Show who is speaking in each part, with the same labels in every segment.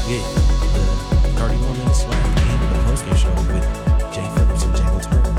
Speaker 1: get the 31 minutes left in the postgame show with Jay Phillips and Jalen Turner.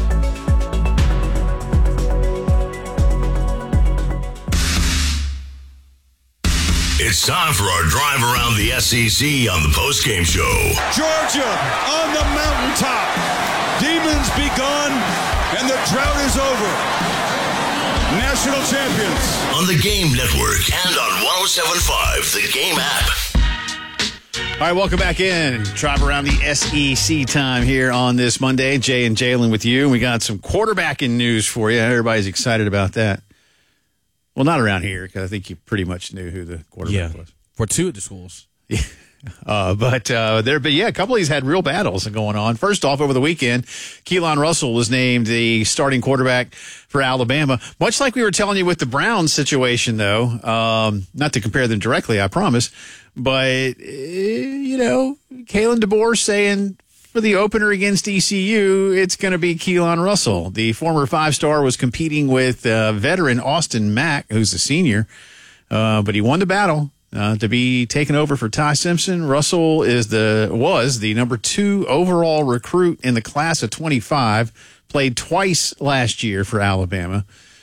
Speaker 2: It's time for our drive around the SEC on the postgame show.
Speaker 3: Georgia on the mountaintop. Demons begun, and the drought is over. National champions.
Speaker 2: On the Game Network and on 107.5, the Game app.
Speaker 4: All right, welcome back in. Drive around the SEC time here on this Monday. Jay and Jalen with you. We got some quarterbacking news for you. Everybody's excited about that. Well, not around here, because I think you pretty much knew who the quarterback was.
Speaker 1: For two of the schools.
Speaker 4: Yeah. But a couple of these had real battles going on. First off, over the weekend, Keelan Russell was named the starting quarterback for Alabama. Much like we were telling you with the Browns situation, though, not to compare them directly, I promise, but, Kalen DeBoer saying for the opener against ECU, it's going to be Keelan Russell. The former five-star was competing with veteran Austin Mack, who's a senior, but he won the battle. To be taken over for Ty Simpson. Russell was the number 2 overall recruit in the class of 25, played twice last year for Alabama.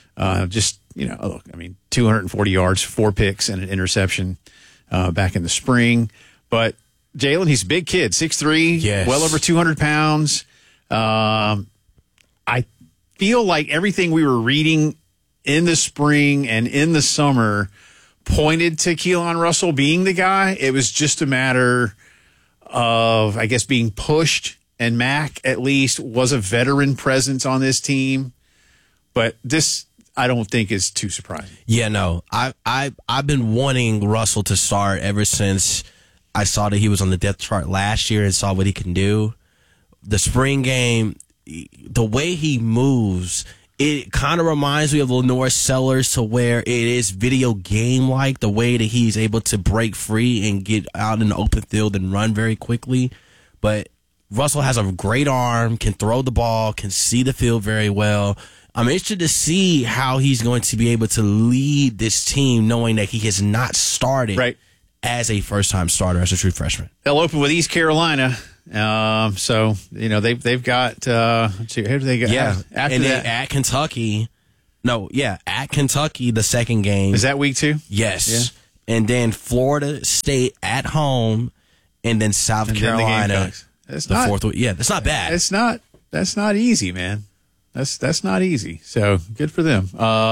Speaker 4: 240 yards, 4 picks, and an interception back in the spring. But Jalen, he's a big kid, 6'3",
Speaker 1: yes.
Speaker 4: Well over 200 pounds. I feel like everything we were reading in the spring and in the summer pointed to Keelan Russell being the guy. It was just a matter of, I guess, being pushed, and Mac, at least, was a veteran presence on this team. But this, I don't think, is too surprising.
Speaker 1: Yeah, no. I've been wanting Russell to start ever since I saw that he was on the depth chart last year and saw what he can do. The spring game, the way he moves, it kind of reminds me of Lenore Sellers, to where it is video game-like, the way that he's able to break free and get out in the open field and run very quickly. But Russell has a great arm, can throw the ball, can see the field very well. I'm interested to see how he's going to be able to lead this team, knowing that he has not started as a first-time starter, as a true freshman.
Speaker 4: They'll open with East Carolina. So they've got let's see, who do they got?
Speaker 1: Yeah,
Speaker 4: after
Speaker 1: and
Speaker 4: that
Speaker 1: then at Kentucky. At Kentucky, the second game
Speaker 4: is that week 2.
Speaker 1: Yes, yeah. And then Florida State at home, and then South Carolina.
Speaker 4: That's
Speaker 1: the fourth week. Yeah, that's not bad.
Speaker 4: It's not. That's not easy, man. That's not easy. So good for them.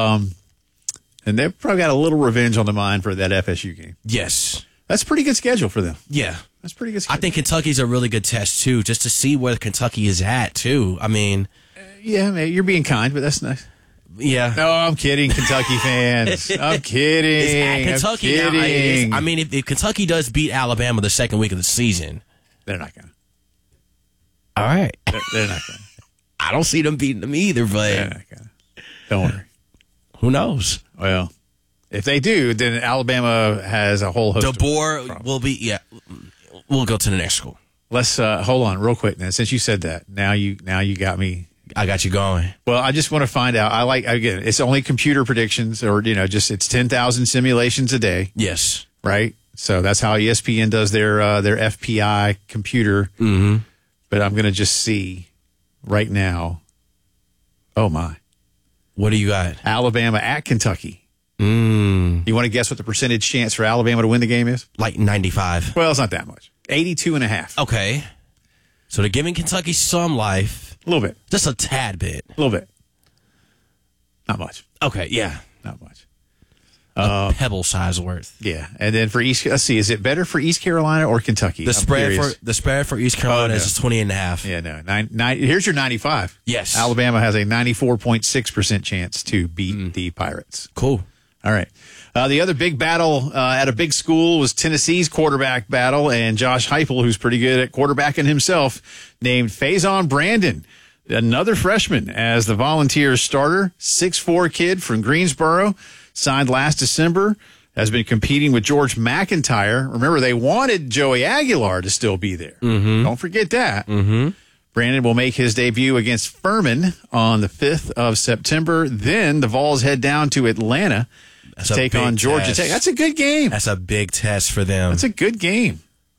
Speaker 4: And they've probably got a little revenge on the mind for that FSU game.
Speaker 1: Yes,
Speaker 4: that's a pretty good schedule for them.
Speaker 1: Yeah.
Speaker 4: That's pretty good schedule.
Speaker 1: I think Kentucky's a really good test, too, just to see where Kentucky is at, too. I mean...
Speaker 4: yeah, man, you're being kind, but that's nice.
Speaker 1: Yeah.
Speaker 4: No, I'm kidding, Kentucky fans. I'm kidding.
Speaker 1: It's at Kentucky
Speaker 4: I'm kidding.
Speaker 1: now. I mean, if Kentucky does beat Alabama the second week of the season...
Speaker 4: They're not going to.
Speaker 1: All right.
Speaker 4: They're not going to.
Speaker 1: I don't see them beating them either, but...
Speaker 4: They're not going to. Don't worry.
Speaker 1: Who knows?
Speaker 4: Well, if they do, then Alabama has a whole host
Speaker 1: DeBoer will be... Yeah. We'll go to the next school.
Speaker 4: Let's hold on real quick now. Since you said that, now you got me.
Speaker 1: I got you going.
Speaker 4: Well, I just want to find out. It's only computer predictions, or it's 10,000 simulations a day.
Speaker 1: Yes,
Speaker 4: right. So that's how ESPN does their FPI computer.
Speaker 1: Mm-hmm.
Speaker 4: But I'm going to just see right now. Oh my!
Speaker 1: What do you got?
Speaker 4: Alabama at Kentucky. You want to guess what the percentage chance for Alabama to win the game is?
Speaker 1: Like 95.
Speaker 4: Well, it's not that much. 82.5.
Speaker 1: Okay. So they're giving Kentucky some life.
Speaker 4: A little bit.
Speaker 1: Just a tad bit.
Speaker 4: A little bit. Not much.
Speaker 1: Okay, yeah.
Speaker 4: Not much.
Speaker 1: A pebble size worth.
Speaker 4: Yeah. And then for let's see, is it better for East Carolina or Kentucky?
Speaker 1: The spread for East Carolina is 20.5.
Speaker 4: Yeah, no. Here's your 95.
Speaker 1: Yes.
Speaker 4: Alabama has a 94.6% chance to beat the Pirates.
Speaker 1: Cool.
Speaker 4: All right. The other big battle at a big school was Tennessee's quarterback battle, and Josh Heupel, who's pretty good at quarterbacking himself, named Faison Brandon, another freshman, as the Volunteers starter. 6'4" kid from Greensboro, signed last December, has been competing with George McIntyre. Remember, they wanted Joey Aguilar to still be there.
Speaker 1: Mm-hmm.
Speaker 4: Don't forget that.
Speaker 1: Mm-hmm.
Speaker 4: Brandon will make his debut against Furman on the 5th of September. Then the Vols head down to Atlanta to take on Georgia Tech. That's a good game.
Speaker 1: That's a big test for them.
Speaker 4: That's a good game.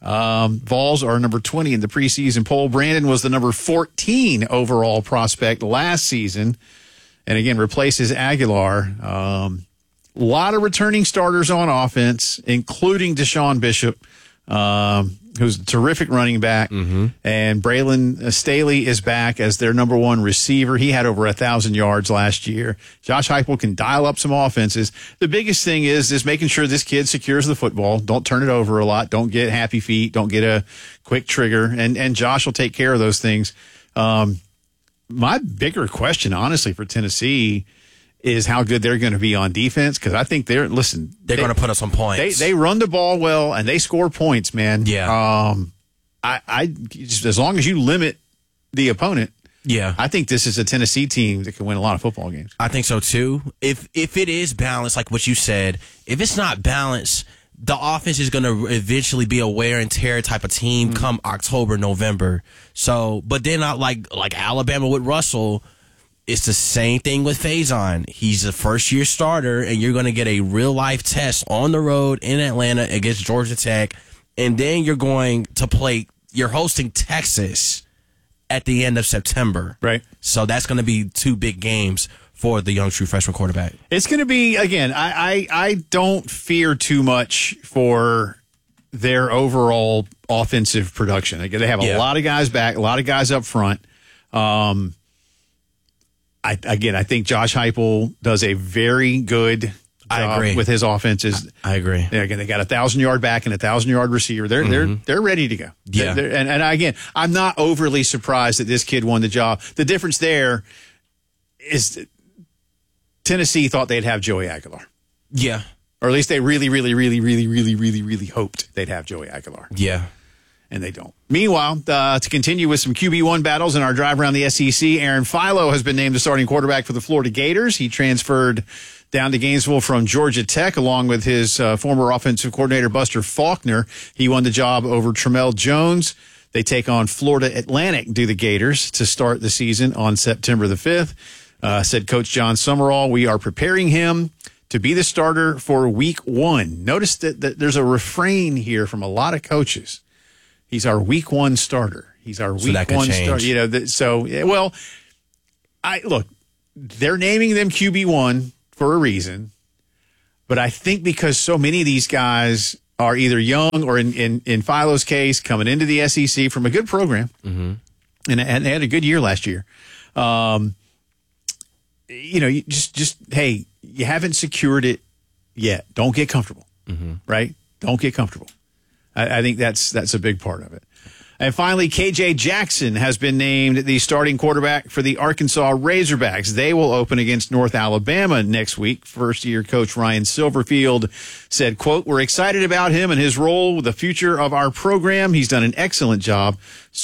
Speaker 4: Vols are number 20 in the preseason poll. Brandon was the number 14 overall prospect last season, and again replaces Aguilar. A lot of returning starters on offense, including Deshaun Bishop, who's a terrific running back. And Braylon Staley is back as their number one receiver. He had over 1,000 yards last year. Josh Heupel can dial up some offenses. The biggest thing is making sure this kid secures the football. Don't turn it over a lot. Don't get happy feet. Don't get a quick trigger. And Josh will take care of those things. My bigger question, honestly, for Tennessee is how good they're going to be on defense, because I think they're going
Speaker 1: to put us on points.
Speaker 4: They run the ball well and they score points, man.
Speaker 1: Yeah.
Speaker 4: I just, as long as you limit the opponent, I think this is a Tennessee team that can win a lot of football games.
Speaker 1: I think so too. If it is balanced, like what you said, if it's not balanced, the offense is going to eventually be a wear and tear type of team come October, November. So, but then not like Alabama with Russell. It's the same thing with Faison. He's a first-year starter, and you're going to get a real-life test on the road in Atlanta against Georgia Tech, and then you're going to play – you're hosting Texas at the end of September.
Speaker 4: Right.
Speaker 1: So that's going to be two big games for the young true freshman quarterback.
Speaker 4: It's going to be, again, I don't fear too much for their overall offensive production. Again, they have a lot of guys back, a lot of guys up front. I think Josh Heupel does a very good job with his offenses.
Speaker 1: I agree.
Speaker 4: Again, they got a 1,000-yard back and a 1,000-yard receiver. They're ready to go.
Speaker 1: Yeah.
Speaker 4: And again, I'm not overly surprised that this kid won the job. The difference there is Tennessee thought they'd have Joey Aguilar.
Speaker 1: Yeah.
Speaker 4: Or at least they really, really, really, really, really, really, really hoped they'd have Joey Aguilar.
Speaker 1: Yeah.
Speaker 4: And they don't. Meanwhile, to continue with some QB1 battles in our drive around the SEC, Aaron Philo has been named the starting quarterback for the Florida Gators. He transferred down to Gainesville from Georgia Tech, along with his former offensive coordinator, Buster Faulkner. He won the job over Tramel Jones. They take on Florida Atlantic, do the Gators, to start the season on September the 5th. Said Coach John Summerall, we are preparing him to be the starter for week 1. Notice that there's a refrain here from a lot of coaches. He's our week 1 starter. He's our week 1 starter. You know, look, they're naming them QB1 for a reason, but I think because so many of these guys are either young or in Philo's case, coming into the SEC from a good program, and they had a good year last year. You just hey, you haven't secured it yet. Don't get comfortable, right? Don't get comfortable. I think that's a big part of it. And finally, KJ Jackson has been named the starting quarterback for the Arkansas Razorbacks. They will open against North Alabama next week. First-year coach Ryan Silverfield said, quote, "We're excited about him and his role with the future of our program. He's done an excellent job.